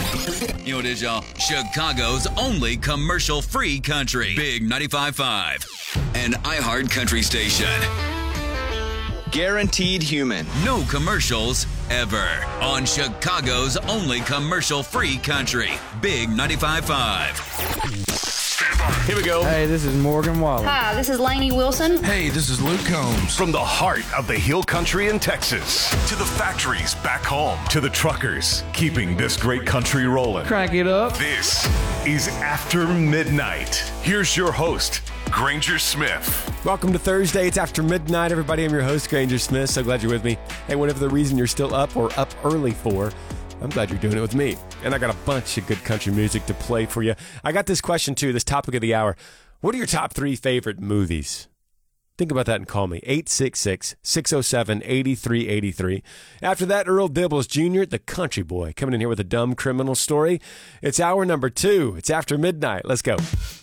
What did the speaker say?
You know what it is, y'all? Chicago's only commercial-free country. Big 95.5. An iHeart country station. Guaranteed human. No commercials ever. On Chicago's only commercial-free country. Big 95.5. Here we go. Hey, this is Morgan Wallen. Hi, this is Lainey Wilson. Hey, this is Luke Combs. From the heart of the Hill Country in Texas to the factories back home to the truckers keeping this great country rolling. Crank it up. This is After Midnight. Here's your host, Granger Smith. Welcome to Thursday. It's After Midnight, everybody. I'm your host, Granger Smith. So glad you're with me. Hey, whatever the reason you're still up or up early for, I'm glad you're doing it with me. And I got a bunch of good country music to play for you. I got this question, too, this topic of the hour. What are your top 3 favorite movies? Think about that and call me. 866-607-8383. After that, Earl Dibbles Jr., the country boy, coming in here with a dumb criminal story. It's hour number 2. It's After Midnight. Let's go.